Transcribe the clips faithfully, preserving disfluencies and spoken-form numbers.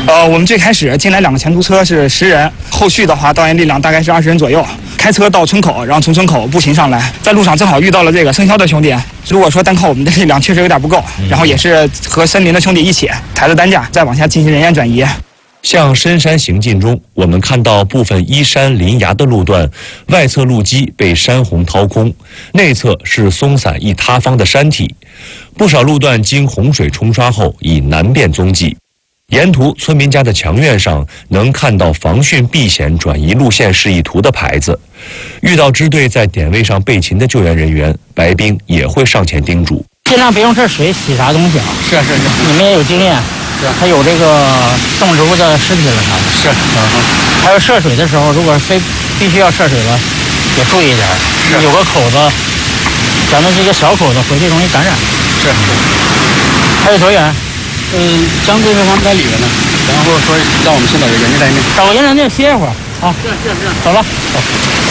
呃，我们最开始进来两个前途车是十人，后续的话到员力量大概是二十人左右。开车到村口，然后从村口步行上来，在路上正好遇到了这个生肖的兄弟。如果说单靠我们的力量，确实有点不够，然后也是和森林的兄弟一起抬着担架，再往下进行人员转移。 向深山行进中，我们看到部分依山临崖的路段，外侧路基被山洪掏空，内侧是松散易塌方的山体，不少路段经洪水冲刷后已难辨踪迹。沿途村民家的墙院上能看到防汛避险转移路线示意图的牌子。遇到支队在点位上备勤的救援人员，白冰也会上前叮嘱： 尽量别用这水洗啥东西啊！ 是是是， 你们也有经验，是还有这个动植物的尸体了啥的。 是，嗯， 还有涉水的时候，如果非必须要涉水了，也注意一点，有个口子，咱们这个小口子回去容易感染。 是， 还有多远？ 嗯，江队他们在里边呢，然后说让我们先找个人家待命， 找个人家那歇一会儿啊。 是是是， 走了。走。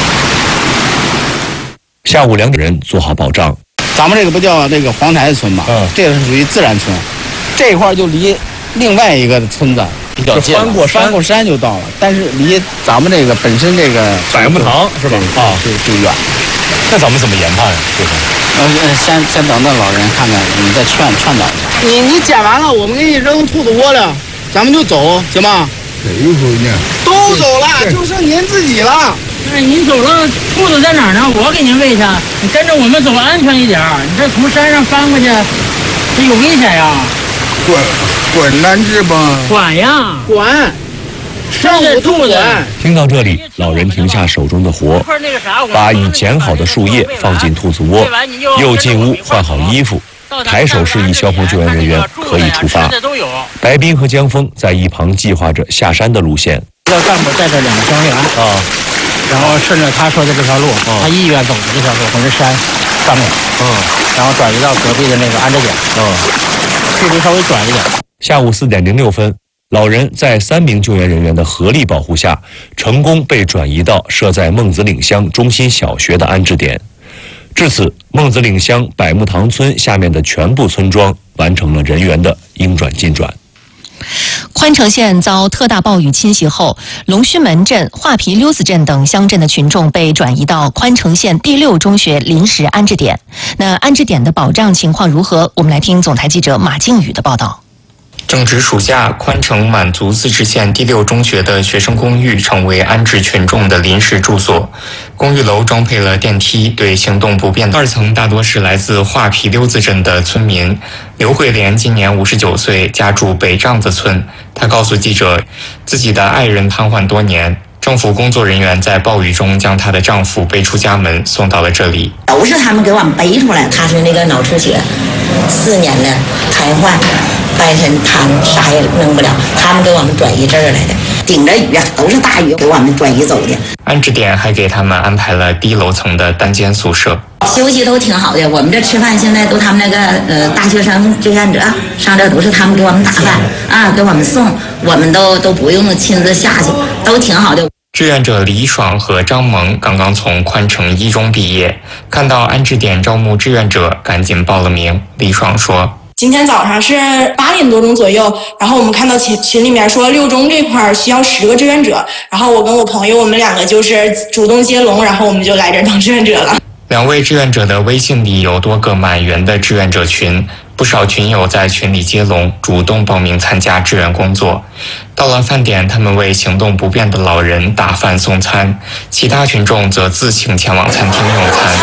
下午两点人做好保障。 咱们这个不叫那个黄台村嘛，嗯，这个是属于自然村，这一块就离另外一个村子比较近， 翻过山， 翻过山就到了，但是离咱们这个本身这个百木堂是吧？ 啊，是就远。 那咱们怎么研判呀？这个？ 呃，先先等等老人看看，我们再劝劝导一下。 你你捡完了，我们给你扔兔子窝了，咱们就走，行吗？ 对，有时候呢。 都走了，就剩您自己了。 哎，您走了，兔子在哪儿呢？我给您喂去。你跟着我们走，安全一点。你这从山上翻过去，这有危险呀！ 管管难治吧？ 管呀， 管。 上午兔子。 听到这里，老人停下手中的活，把已剪好的树叶放进兔子窝，又进屋换好衣服，抬手示意消防救援人员可以出发。白冰和江峰在一旁计划着下山的路线。 要干部带着两个消防员啊，然后顺着他说的这条路，啊、他意愿走的这条路，从这山上面，嗯，然后转移到隔壁的那个安置点，嗯，距离稍微短一点。 下午四点零六分，老人在三名救援人员的合力保护下，成功被转移到设在孟子岭乡中心小学的安置点。至此，孟子岭乡百木堂村下面的全部村庄完成了人员的应转尽转。 宽城县遭特大暴雨侵袭后，龙须门镇、画皮溜子镇等乡镇的群众被转移到宽城县第六中学临时安置点。那安置点的保障情况如何？我们来听总台记者马靖宇的报道。 正值暑假，宽城满族自治县第六中学的学生公寓成为安置群众的临时住所。公寓楼装配了电梯，对行动不便的二层大多是来自画皮溜子镇的村民。刘慧莲今年五十九岁，家住北帐子村。她告诉记者，自己的爱人瘫痪多年，政府工作人员在暴雨中将她的丈夫背出家门，送到了这里。 都是他们给我们背出来，他是那个脑出血，四年了，瘫痪。半身瘫，啥也弄不了，他们给我们转移这儿来的，顶着雨啊，都是大雨给我们转移走的。 安置点还给他们安排了低楼层的单间宿舍， 休息都挺好的。我们这吃饭现在都他们那个呃大学生志愿者上这都是他们给我们打饭啊，给我们送，我们都都不用亲自下去，都挺好的。 志愿者李爽和张萌刚刚从宽城一中毕业，看到安置点招募志愿者，赶紧报了名。李爽说。 今天早上是八点多钟左右，然后我们看到群群里面说六中这块需要十个志愿者，然后我跟我朋友我们两个就是主动接龙，然后我们就来这儿当志愿者了。 两位志愿者的微信里有多个满员的志愿者群，不少群友在群里接龙，主动报名参加志愿工作。到了饭点，他们为行动不便的老人打饭送餐，其他群众则自行前往餐厅用餐。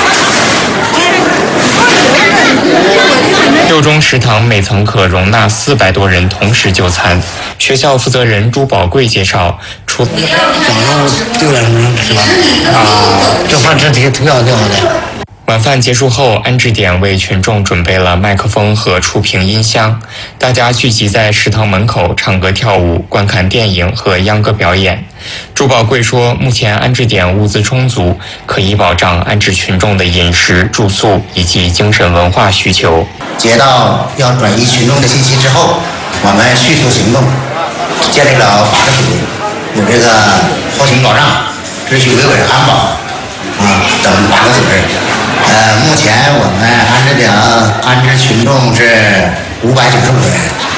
六中食堂每层可容纳四百多人同时就餐。学校负责人朱宝贵介绍，除讲究六点钟是吧？啊，这块这挺挺好挺好的。 晚饭结束后，安置点为群众准备了麦克风和触屏音箱，大家聚集在食堂门口唱歌跳舞、观看电影和秧歌表演。朱宝贵说，目前安置点物资充足，可以保障安置群众的饮食、住宿以及精神文化需求。 接到要转移群众的信息之后，我们迅速行动，建立了八个组，有这个后勤保障、秩序维稳安保啊等八个组织。呃，目前我们安置点安置群众是五百九十五人。